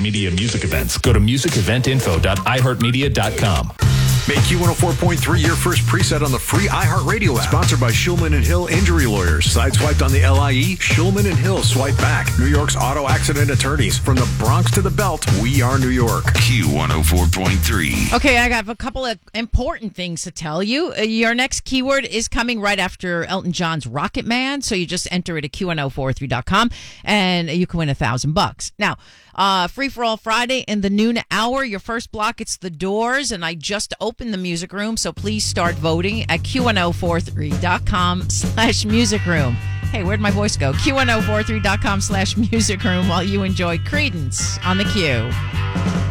iHeartMedia music events. Go to musiceventinfo.iheartmedia.com. Make Q104.3 your first preset on the free iHeartRadio app. Sponsored by Shulman & Hill Injury Lawyers. Sideswiped on the LIE, Shulman & Hill swipe back. New York's auto accident attorneys. From the Bronx to the Belt, we are New York. Q104.3. Okay, I have a couple of important things to tell you. Your next keyword is coming right after Elton John's Rocket Man. So you just enter it at Q1043.com and you can win $1,000. Now, Free for All Friday in the noon hour. Your first block, it's The Doors, and I just opened the music room, so please start voting at Q1043.com/music room. Hey, where'd my voice go? Q1043.com/music room while you enjoy Creedence on the Q.